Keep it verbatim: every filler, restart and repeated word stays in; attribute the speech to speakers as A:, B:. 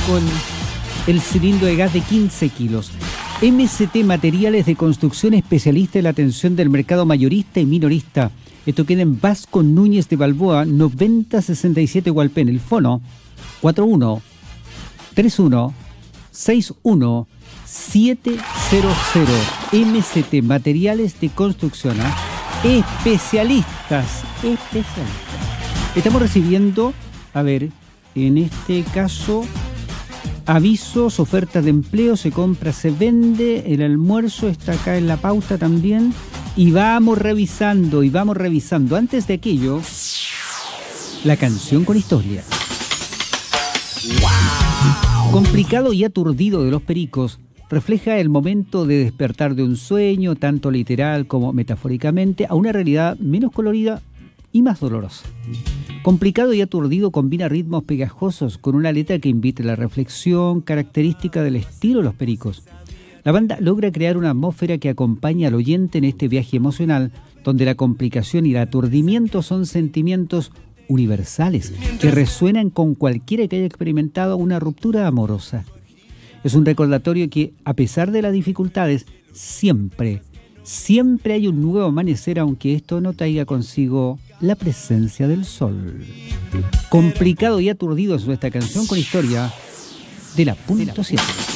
A: con el cilindro de gas de quince kilos. M C T Materiales de Construcción, especialista en la atención del mercado mayorista y minorista. Esto queda en Vasco Núñez de Balboa, noventa sesenta y siete Hualpén. El fono cuatro uno tres uno seis uno siete cero cero. M C T Materiales de Construcción, ¿eh? Especialistas, especialistas. Estamos recibiendo, a ver, en este caso, avisos, ofertas de empleo, se compra, se vende, el almuerzo está acá en la pauta también. Y vamos revisando, y vamos revisando. Antes de aquello, la canción con historia. ¡Wow! Complicado y aturdido de los Pericos, refleja el momento de despertar de un sueño, tanto literal como metafóricamente, a una realidad menos colorida y más dolorosa. Complicado y aturdido combina ritmos pegajosos con una letra que invite a la reflexión, característica del estilo de los Pericos. La banda logra crear una atmósfera que acompaña al oyente en este viaje emocional, donde la complicación y el aturdimiento son sentimientos universales que resuenan con cualquiera que haya experimentado una ruptura amorosa. Es un recordatorio que, a pesar de las dificultades, siempre, siempre hay un nuevo amanecer, aunque esto no traiga consigo la presencia del sol. Complicado y aturdido es nuestra canción con historia de la punto siete.